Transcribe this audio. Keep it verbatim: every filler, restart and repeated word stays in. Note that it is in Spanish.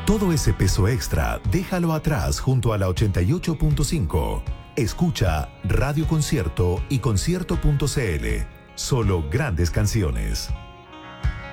Todo ese peso extra, déjalo atrás junto a la ochenta y ocho punto cinco. Escucha Radio Concierto y concierto punto c l. Solo grandes canciones.